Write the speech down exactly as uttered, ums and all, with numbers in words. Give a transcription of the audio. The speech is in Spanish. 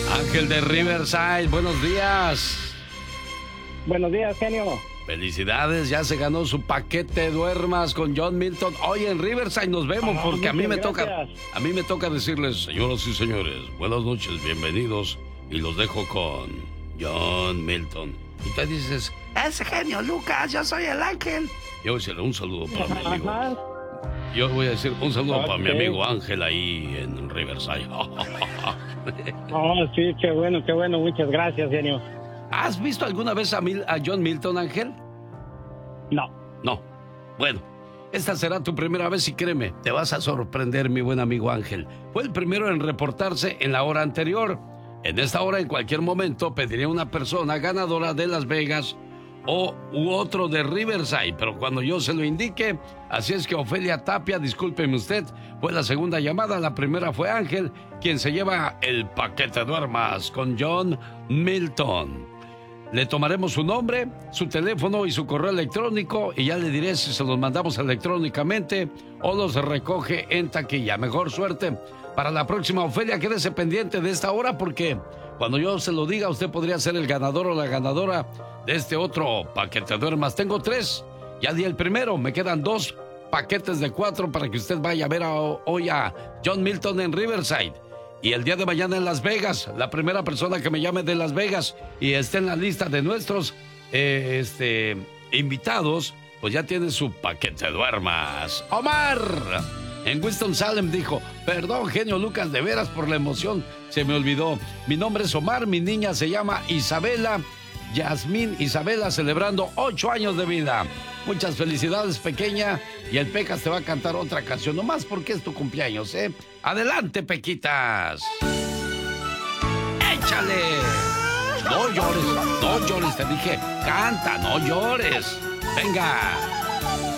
Ángel de Riverside, buenos días. Buenos días, genio. Felicidades, ya se ganó su paquete duermas con John Milton. Hoy en Riverside nos vemos Ah, porque a mí me muchas toca, gracias. a mí me toca decirles, señoras y señores, buenas noches, bienvenidos y los dejo con John Milton. Y tú dices, ese genio Lucas, yo soy el Ángel. Yo voy a decirle un saludo para mi amigo. Ajá. Yo voy a decir un saludo para mi Ok. amigo Ángel ahí en Riverside. Oh, sí, qué bueno, qué bueno. Muchas gracias, genio. ¿Has visto alguna vez a, Mil- a John Milton, Ángel? No. No. Bueno, esta será tu primera vez y créeme, te vas a sorprender, mi buen amigo Ángel. Fue el primero en reportarse en la hora anterior. En esta hora, en cualquier momento, pediría una persona ganadora de Las Vegas o u otro de Riverside, pero cuando yo se lo indique, así es que Ofelia Tapia, discúlpeme usted, fue la segunda llamada, la primera fue Ángel, quien se lleva el paquete duermas con John Milton. Le tomaremos su nombre, su teléfono y su correo electrónico y ya le diré si se los mandamos electrónicamente o los recoge en taquilla. Mejor suerte para la próxima, Ofelia. Quédese pendiente de esta hora porque cuando yo se lo diga, usted podría ser el ganador o la ganadora de este otro paquete duermas. Tengo tres, ya di el primero, me quedan dos paquetes de cuatro para que usted vaya a ver a, hoy a John Milton en Riverside. Y el día de mañana en Las Vegas, la primera persona que me llame de Las Vegas y esté en la lista de nuestros eh, este, invitados, pues ya tiene su paquete duermas. ¡Omar! En Winston-Salem dijo, perdón, genio Lucas, de veras por la emoción, se me olvidó. Mi nombre es Omar, mi niña se llama Isabela, Yasmín Isabela, celebrando ocho años de vida. Muchas felicidades, pequeña, y el Pecas te va a cantar otra canción, nomás porque es tu cumpleaños, ¿eh? ¡Adelante, Pequitas! ¡Échale! No llores, no llores, te dije, canta, no llores. Venga.